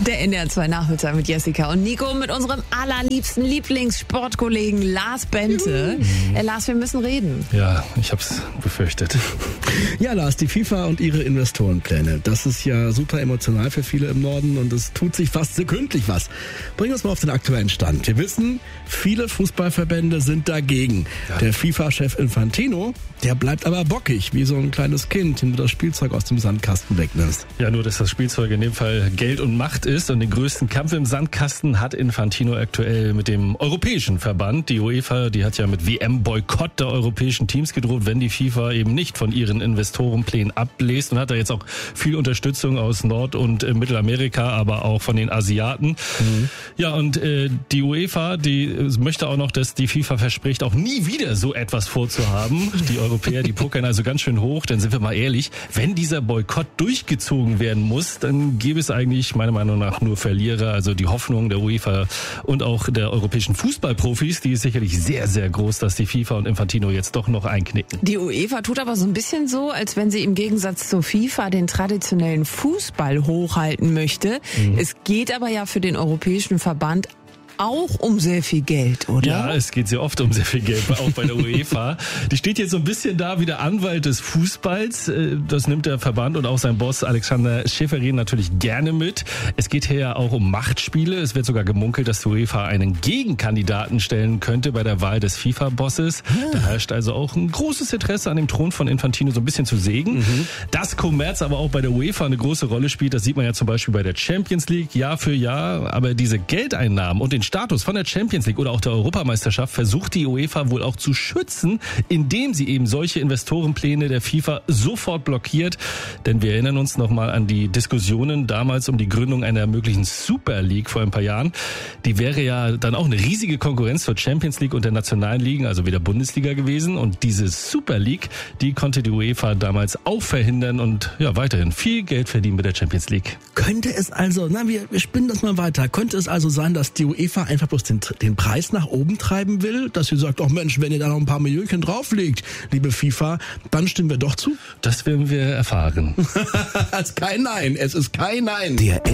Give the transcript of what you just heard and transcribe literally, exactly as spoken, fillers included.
Der N D R zwei Nachmittag mit Jessica und Nico, mit unserem allerliebsten Lieblingssportkollegen Lars Bente. Äh, Lars, wir müssen reden. Ja, ich hab's befürchtet. Ja, Lars, die FIFA und ihre Investorenpläne. Das ist ja super emotional für viele im Norden und es tut sich fast sekündlich was. Bring uns mal auf den aktuellen Stand. Wir wissen, viele Fußballverbände sind dagegen. Ja. Der FIFA-Chef Infantino, der bleibt aber bockig, wie so ein kleines Kind, dem du das Spielzeug aus dem Sandkasten wegnimmst. Ja, nur dass das Spielzeug in dem Fall Geld und Macht ist, und den größten Kampf im Sandkasten hat Infantino aktuell mit dem Europäischen Verband. Die UEFA, die hat ja mit W M-Boykott der europäischen Teams gedroht, wenn die FIFA eben nicht von ihren Investorenplänen abbläst, und hat da jetzt auch viel Unterstützung aus Nord- und äh, Mittelamerika, aber auch von den Asiaten. Mhm. Ja, und äh, die UEFA, die äh, möchte auch noch, dass die FIFA verspricht, auch nie wieder so etwas vorzuhaben. Die Europäer, die pokern also ganz schön hoch, denn sind wir mal ehrlich, wenn dieser Boykott durchgezogen werden muss, dann gäbe es eigentlich meiner Meinung nach nur Verlierer. Also die Hoffnung der UEFA und auch der europäischen Fußballprofis, die ist sicherlich sehr, sehr groß, dass die FIFA und Infantino jetzt doch noch einknicken. Die UEFA tut aber so ein bisschen so, als wenn sie im Gegensatz zur FIFA den traditionellen Fußball hochhalten möchte. Mhm. Es geht aber ja für den Europäischen Verband auch um sehr viel Geld, oder? Ja, es geht sehr oft um sehr viel Geld, auch bei der UEFA. Die steht jetzt so ein bisschen da wie der Anwalt des Fußballs. Das nimmt der Verband und auch sein Boss Alexander Ceferin natürlich gerne mit. Es geht hier ja auch um Machtspiele. Es wird sogar gemunkelt, dass die UEFA einen Gegenkandidaten stellen könnte bei der Wahl des FIFA-Bosses. Ja. Da herrscht also auch ein großes Interesse an dem Thron von Infantino so ein bisschen zu sägen. Mhm. Dass Kommerz aber auch bei der UEFA eine große Rolle spielt, das sieht man ja zum Beispiel bei der Champions League Jahr für Jahr. Aber diese Geldeinnahmen und den Status von der Champions League oder auch der Europameisterschaft versucht die UEFA wohl auch zu schützen, indem sie eben solche Investorenpläne der FIFA sofort blockiert. Denn wir erinnern uns nochmal an die Diskussionen damals um die Gründung einer möglichen Super League vor ein paar Jahren. Die wäre ja dann auch eine riesige Konkurrenz zur Champions League und der nationalen Ligen, also wie der Bundesliga gewesen. Und diese Super League, die konnte die UEFA damals auch verhindern und ja weiterhin viel Geld verdienen mit der Champions League. Könnte es also, na wir, wir spinnen das mal weiter, könnte es also sein, dass die UEFA einfach bloß den, den Preis nach oben treiben will, dass sie sagt, ach Mensch, wenn ihr da noch ein paar Millionchen drauflegt, liebe FIFA, dann stimmen wir doch zu? Das werden wir erfahren. Es ist kein Nein, es ist kein Nein. Der